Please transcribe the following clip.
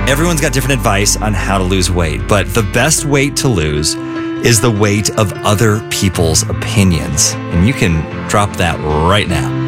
Everyone's got different advice on how to lose weight, but the best weight to lose is the weight of other people's opinions. And you can drop that right now.